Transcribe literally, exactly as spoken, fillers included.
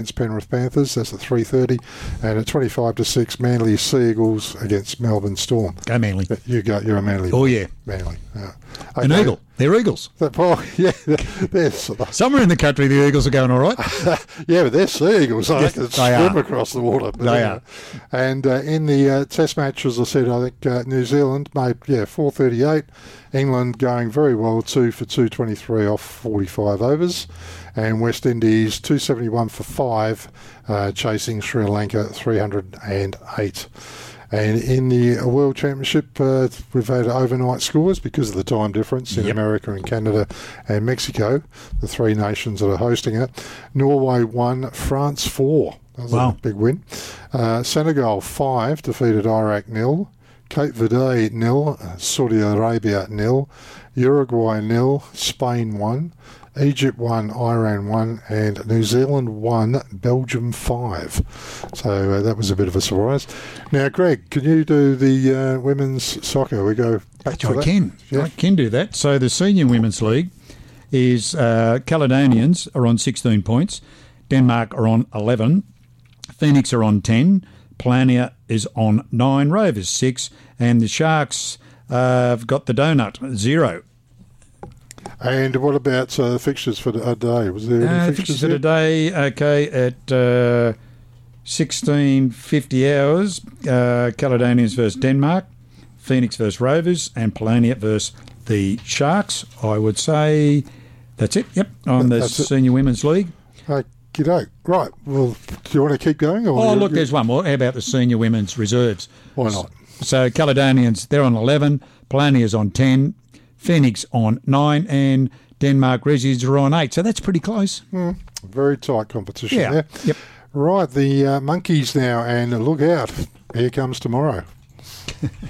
against Penrith Panthers. That's at three thirty. And at twenty-five to six, Manly Sea Eagles against Melbourne Storm. Go Manly. You go, you're a Manly. Oh, yeah. Manly. Yeah. An Okay. eagle. They're eagles. That, well, yeah, they're, Somewhere in the country, the eagles are going all right. yeah, but they're sea eagles. I Yes, think they swim are. across the water. But They anyway. are. And uh, in the uh, Test match, as I said, I think uh, New Zealand made yeah four thirty-eight. England going very well, two for two twenty-three off forty-five overs, and West Indies two seventy-one for five, uh, chasing Sri Lanka three hundred eight. And in the World Championship, uh, we've had overnight scores because of the time difference in Yep. America and Canada and Mexico, the three nations that are hosting it. Norway won, France four. That was Wow. a big win. Uh, Senegal five, defeated Iraq nil. Cape Verde nil, Saudi Arabia nil. Uruguay nil, Spain one. Egypt one, Iran one, and New Zealand one, Belgium five. So uh, that was a bit of a surprise. Now, Greg, can you do the uh, women's soccer? We go back to I that. can. Yeah. I can do that. So the Senior Women's League is uh, Caledonians are on sixteen points. Denmark are on eleven. Phoenix are on ten. Plania is on nine. Rovers six. And the Sharks uh, have got the donut, zero. And what about uh, fixtures for the uh, day? Was there any Uh, fixtures fixtures for there? today, okay, at uh, sixteen fifty hours, uh, Caledonians versus Denmark, Phoenix versus Rovers, and Polania versus the Sharks. I would say that's it, yep, on That- the that's it. Senior Women's League. Okey-doke. Right. Well, do you want to keep going? Or Oh, you- look, you- there's one more. How about the Senior Women's Reserves? Why not? So Caledonians, they're on eleven, Polania's on ten, Phoenix on nine, and Denmark Resis are on eight. So that's pretty close. Hmm. Very tight competition Yeah, there. yep. Right, the uh, monkeys now, and look out. Here comes tomorrow.